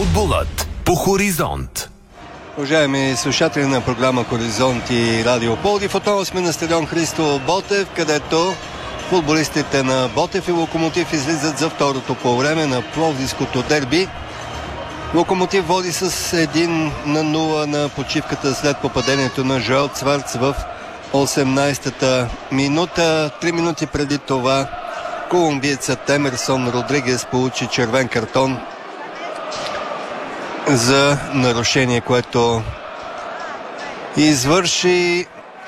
Футболът по Хоризонт. Уважаеми слушатели на програма Хоризонт и Радио Пловдив, отново сме на стадион Христо Ботев, където футболистите на Ботев и Локомотив излизат за второто полувреме на пловдивското дерби. Локомотив води с 1-0 на почивката след попадението на Жоел Цварц в 18-та минута. 3 минути преди това колумбиецът Емерсон Родригес получи червен картон за нарушение, което извърши.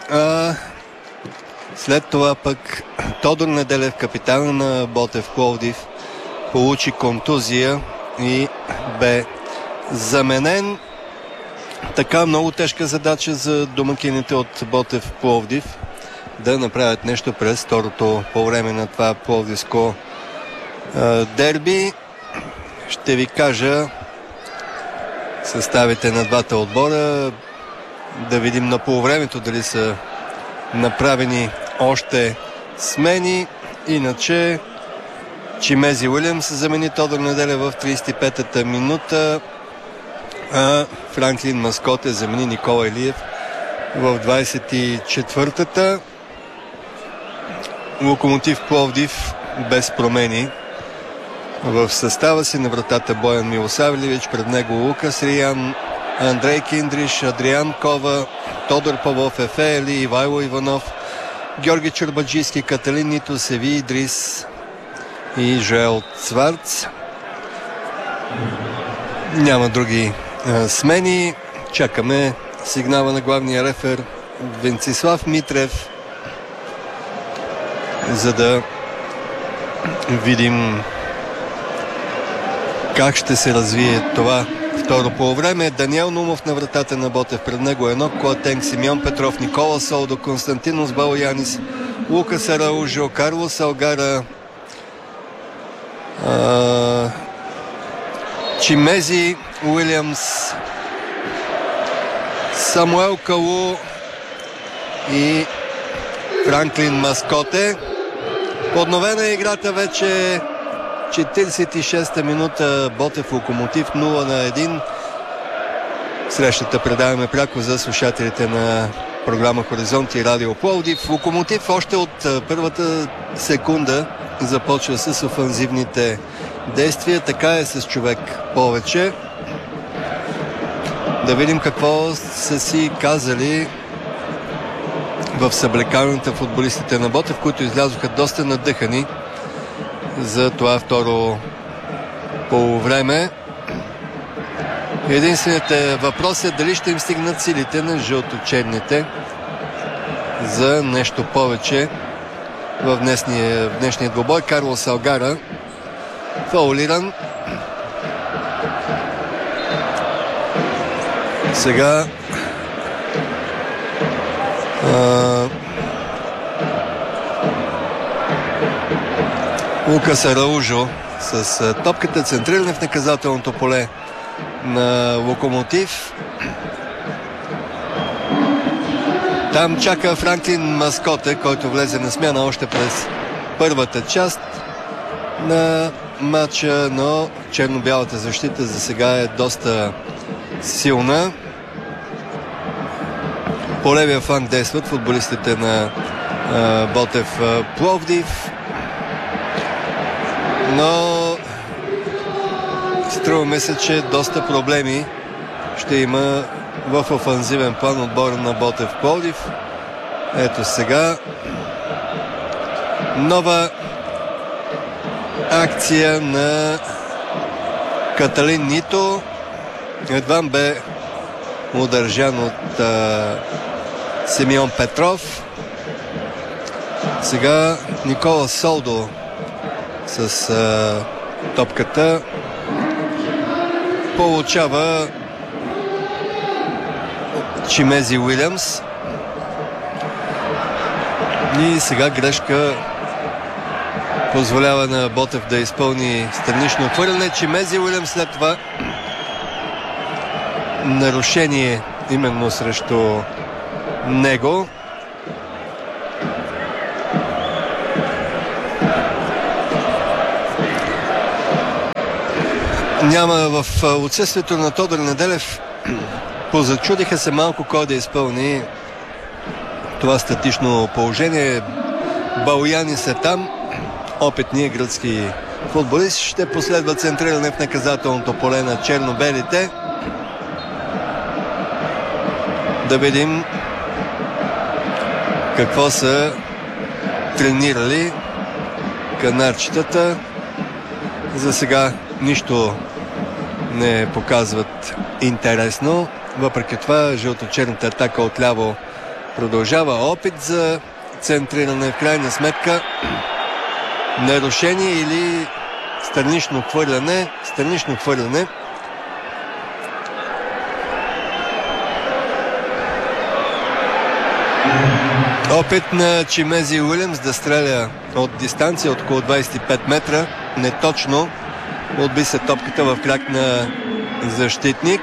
След това пък Тодор Неделев, капитан на Ботев Пловдив, получи контузия и бе заменен. Така много тежка задача за домакините от Ботев Пловдив да направят нещо през второто по време на това пловдивско дерби. Ще ви кажа съставите на двата отбора, да видим на полувремето дали са направени още смени. Иначе Чимези Уилямс замени Тодор Неделя в 35-та минута, а Франклин Маскоте замени Никола Илиев в 24-та. Локомотив Пловдив без промени в състава си. На вратата Боян Милосавлевич, пред него Лукас Риян, Андрей Киндриш, Адриан Кова, Тодор Павлов, Ефе Ели, Ивайло Иванов, Георги Чорбаджийски, Каталин Нито, Севи Идрис и Жоел Цварц. Няма други смени. Чакаме сигнала на главния рефер Венцислав Митрев, за да видим как ще се развие това второ полувреме. Даниел Нумов на вратата на Ботев, пред него Енок Коатенг, Симеон Петров, Никола Солдо, Константинос Балоянис, Лукас Араужо, Карлос Алгара, Чимези Уилямс, Самуел Калу и Франклин Маскоте. Подновена е играта вече. 46-та минута, Ботев Локомотив 0-1. Срещата предаваме пряко за слушателите на програма Хоризонт и Радио Пловдив. Локомотив още от първата секунда започва с офанзивните действия. Така е, с човек повече. Да видим какво са си казали в съблекалната футболистите на Ботев, които излязоха доста надъхани за това второ полувреме. Единственият въпрос е дали ще им стигнат силите на жълточерните за нещо повече в днешния двубой. Карлос Алгара фаулиран. Сега Лукас Араужо с топката, центриране в наказателното поле на Локомотив. Там чака Франклин Маскоте, който влезе на смяна още през първата част на матча, но черно-бялата защита за сега е доста силна. По левия фланг действат футболистите на Ботев Пловдив, но струва ми се, че доста проблеми ще има в офанзивен план отбора на Ботев Пловдив. Ето сега нова акция на Каталин Нито. Едва бе удържан от Симеон Петров. Сега Никола Солдо с топката получава Чимези Уилямс. И сега грешка позволява на Ботев да изпълни странично отвърляне. Чимези Уилямс след това нарушение именно срещу него. Няма в отсъствието на Тодор Неделев. Позачудиха се малко кой да изпълни това статично положение. Балуяни са там. Опитният гръцки футболист ще последва центриране в наказателното поле на черно-белите. Да видим какво са тренирали канарчетата. За сега нищо не показват интересно. Въпреки това жълто-черната атака отляво продължава. Опит за центриране, в крайна сметка нарушение или странично хвърляне. Странично хвърляне. Опит на Чимези Уилямс да стреля от дистанция от около 25 метра. Неточно. Отби се топката в крак на защитник.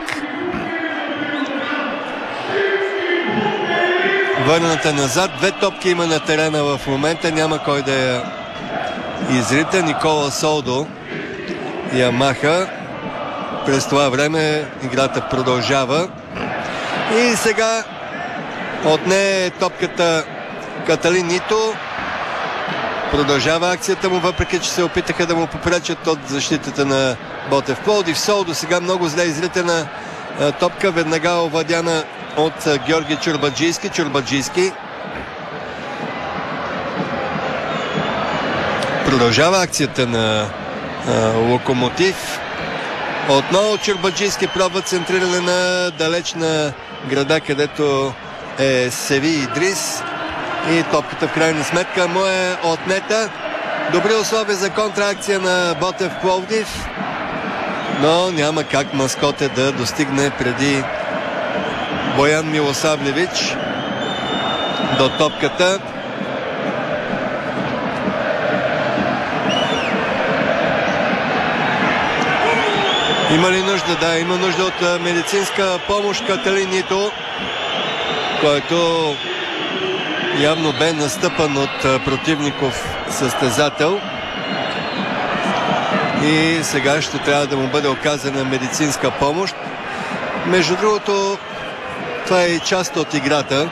Върната назад. Две топки има на терена в момента. Няма кой да я изрита. Никола Солдо я маха. През това време играта продължава. И сега отне топката Каталин Нито. Продължава акцията му, въпреки че се опитаха да му попречат от защитата на Ботев Пловдив. Солдо сега много зле изритена топка, веднага овладяна от Георги Чорбаджийски. Чорбаджийски продължава акцията на Локомотив. Отново Чорбаджийски пробва центриране на далечна града, където е Севи Идрис. И топката в крайна сметка му е отнета. Добри условия за контраакция на Ботев Пловдив, но няма как Маскоте да достигне преди Боян Милосавлевич до топката. Има ли нужда? Да, има нужда от медицинска помощ Каталин Нито, който явно бе настъпан от противников състезател и сега ще трябва да му бъде оказана медицинска помощ. Между другото, това е и част от играта.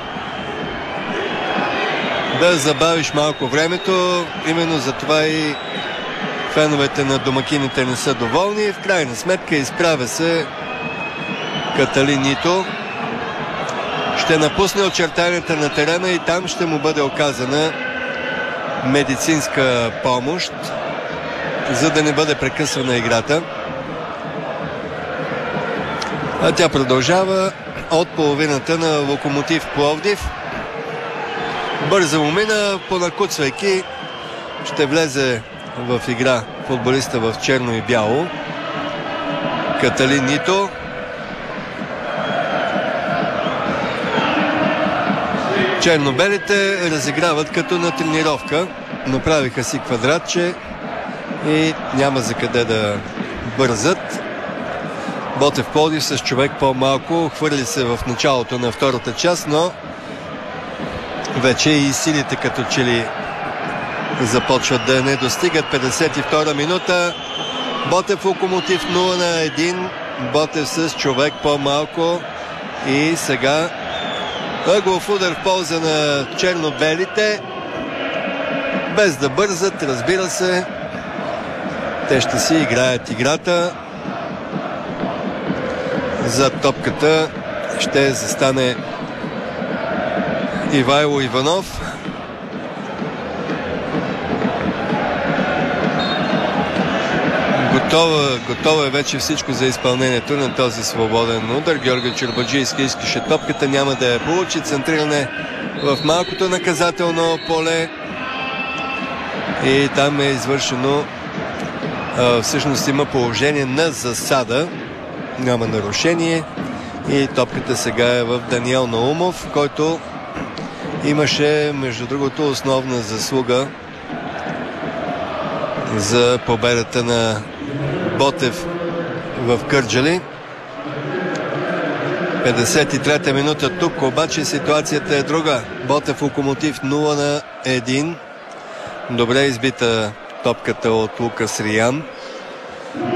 Да забавиш малко времето, именно за това и феновете на домакините не са доволни. В крайна сметка изправя се Каталин Нито. Ще напусне очертанията на терена и там ще му бъде оказана медицинска помощ, за да не бъде прекъсвана играта. А тя продължава от половината на Локомотив Пловдив. Бързо му мина, понакуцвайки ще влезе в игра футболиста в черно и бяло Каталин Нито. Черно-белите разиграват като на тренировка. Направиха си квадратче и няма за къде да бързат. Ботев Пловдив с човек по-малко хвърли се в началото на втората част, но вече и силите като че ли започват да не достигат. 52 минута. Ботев Локомотив 0-1. Ботев с човек по-малко и сега ъглов удар в полза на черно-белите. Без да бързат, разбира се. Те ще си играят играта. За топката ще застане Ивайло Иванов. Готово е вече всичко за изпълнението на този свободен удар. Георги Чорбаджийски искаше топката, няма да я получи. Центриране в малкото наказателно поле и там е извършено, всъщност има положение на засада, няма нарушение и топката сега е в Даниел Наумов, който имаше между другото основна заслуга за победата на Ботев в Кърджали. 53-та минута тук, обаче ситуацията е друга. Ботев Локомотив 0-1. Добре избита топката от Лукас Риян.